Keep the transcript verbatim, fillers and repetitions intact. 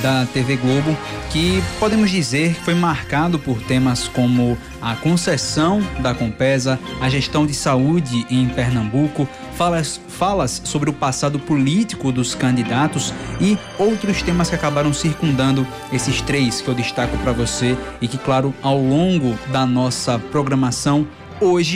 da T V Globo, que podemos dizer que foi marcado por temas como a concessão da Compesa, a gestão de saúde em Pernambuco, falas, falas sobre o passado político dos candidatos e outros temas que acabaram circundando esses três que eu destaco para você e que, claro, ao longo da nossa programação hoje